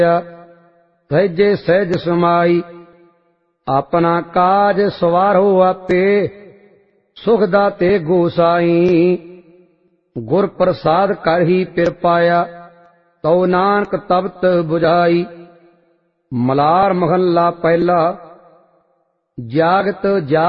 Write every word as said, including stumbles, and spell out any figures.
ਸਹਿਜੇ ਸਹਿਜ ਸਮਾਈ। ਆਪਣਾ ਕਾਜ ਸਵਾਰੋ ਆਪੇ, ਸੁਖ ਦਾਤੇ ਗੋਸਾਈ। ਗੁਰ ਪ੍ਰਸਾਦ ਕਰ ਹੀ ਪਿਰ ਪਾਇਆ, ਤਉ ਨਾਨਕ ਤਪਤ ਬੁਝਾਈ। ਮਲਾਰ ਮਹੱਲਾ ਪਹਿਲਾ। ਜਾਗਤ ਜਾ